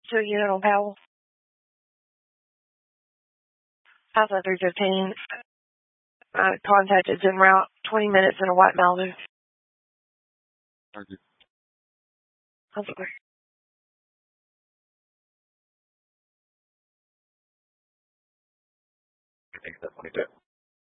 2 unit on Powell. Alpha 315. Contact is en route. 20 minutes in a white Malibu. Thank you. I'm sorry. I think that's 22.